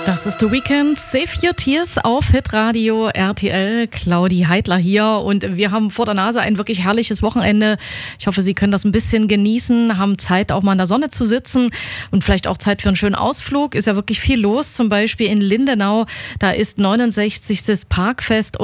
Das ist The Weeknd, Save Your Tears auf Hitradio RTL. Claudi Heidler hier und wir haben vor der Nase ein wirklich herrliches Wochenende. Ich hoffe, Sie können das ein bisschen genießen, haben Zeit auch mal in der Sonne zu sitzen und vielleicht auch Zeit für einen schönen Ausflug. Ist ja wirklich viel los, zum Beispiel in Lindenau, da ist 69. Parkfest.